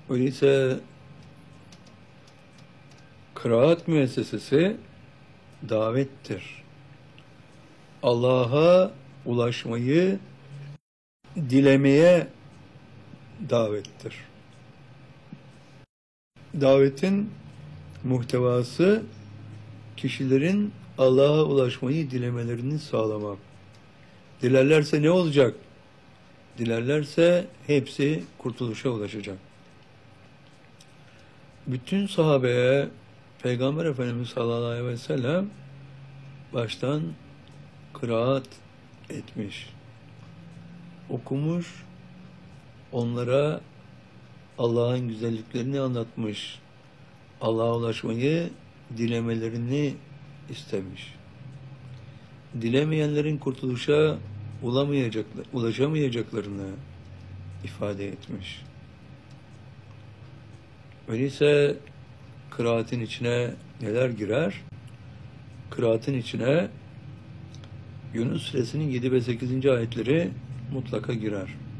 Öyleyse kıraat müessesesi davettir. Allah'a ulaşmayı dilemeye davettir. Davetin muhtevası kişilerin Allah'a ulaşmayı dilemelerini sağlamak. Dilerlerse ne olacak? Dilerlerse hepsi kurtuluşa ulaşacak. Bütün sahabeye Peygamber Efendimiz sallallahu aleyhi ve sellem baştan kıraat etmiş, okumuş, onlara Allah'ın güzelliklerini anlatmış, Allah'a ulaşmayı dilemelerini istemiş. Dilemeyenlerin kurtuluşa ulaşamayacaklarını ifade etmiş. Öyleyse kıraatin içine neler girer? Kıraatin içine Yunus Suresinin 7 ve 8. ayetleri mutlaka girer.